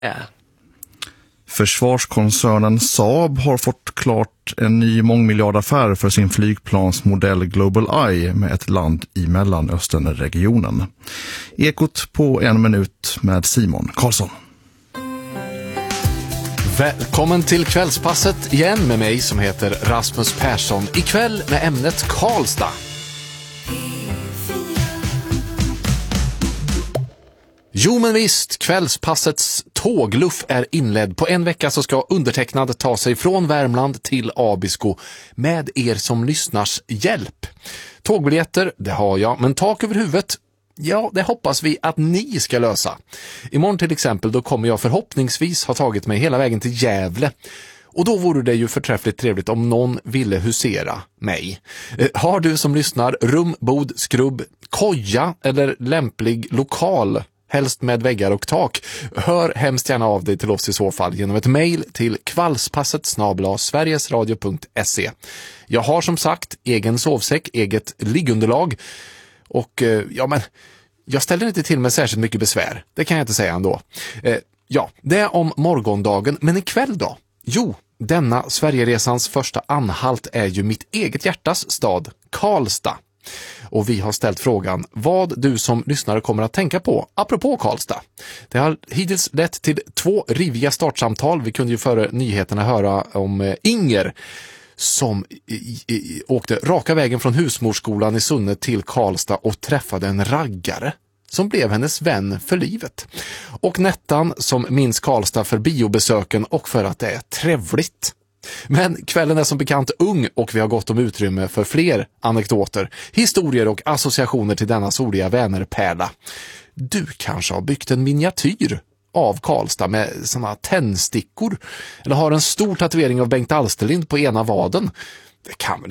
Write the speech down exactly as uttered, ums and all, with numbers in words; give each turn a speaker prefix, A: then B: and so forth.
A: Ja.
B: Försvarskoncernen Saab har fått klart en ny mångmiljardaffär för sin flygplansmodell Global Eye med ett land i Mellanösternregionen. Ekot på en minut med Simon Karlsson.
C: Välkommen till kvällspasset igen med mig som heter Rasmus Persson. Ikväll med ämnet Karlstad. Jo men visst, kvällspassets tågluff är inledd. På en vecka så ska undertecknad ta sig från Värmland till Abisko med er som lyssnars hjälp. Tågbiljetter, det har jag, men tak över huvudet, ja, det hoppas vi att ni ska lösa. Imorgon till exempel, då kommer jag förhoppningsvis ha tagit mig hela vägen till Gävle. Och då vore det ju förträffligt trevligt om någon ville husera mig. Eh, har du som lyssnar rum, bod, skrubb, koja eller lämplig lokal, helst med väggar och tak, hör hemskt gärna av dig till oss i så fall genom ett mejl till kvällspasset snabel-a sverigesradio punkt se. Jag har som sagt egen sovsäck, eget liggunderlag och eh, ja men jag ställer inte till med särskilt mycket besvär. Det kan jag inte säga ändå. Eh, ja, det är om morgondagen, men ikväll då? Jo, denna Sverigeresans första anhalt är ju mitt eget hjärtas stad, Karlstad. Och vi har ställt frågan vad du som lyssnare kommer att tänka på apropå Karlstad. Det har hittills lett till två riviga startsamtal. Vi kunde ju före nyheterna höra om Inger som i, i, åkte raka vägen från husmorsskolan i Sunne till Karlstad och träffade en raggare som blev hennes vän för livet. Och Nettan som minns Karlstad för biobesöken och för att det är trevligt. Men kvällen är som bekant ung och vi har gott om utrymme för fler anekdoter, historier och associationer till denna soliga vännerpärla. Du kanske har byggt en miniatyr av Karlstad med såna tändstickor eller har en stor tatuering av Bengt Alsterlind på ena vaden. Det kan